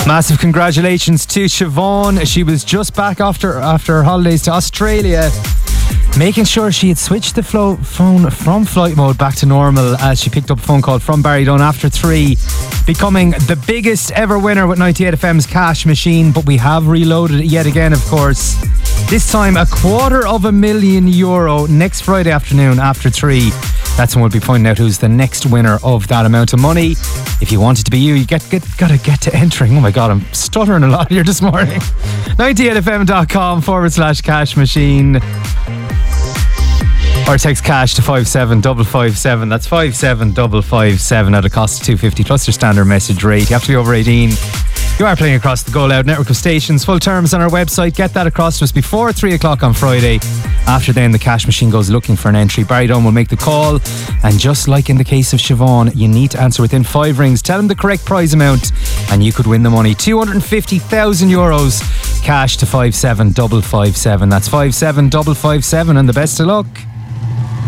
Massive congratulations to Siobhan. She was just back after her holidays to Australia, making sure she had switched the phone from flight mode back to normal as she picked up a phone call from Barry Dunn after 3, becoming the biggest ever winner with 98FM's cash machine. But we have reloaded it yet again, of course. This time €250,000 next Friday afternoon after 3. That's when we'll be finding out who's the next winner of that amount of money. If you want it to be you, gotta get to entering. Oh my God, I'm stuttering a lot here this morning. 98fm.com/cash machine. Or text cash to 57557. That's 57557 at a cost of $2.50 plus your standard message rate. You have to be over 18. You are playing across the Go Loud network of stations. Full terms on our website. Get that across to us before 3 o'clock on Friday. After then, the cash machine goes looking for an entry. Barry Dunn will make the call. And just like in the case of Siobhan, you need to answer within 5 rings. Tell him the correct prize amount and you could win the money. €250,000 cash to 57557. That's 57557 and the best of luck.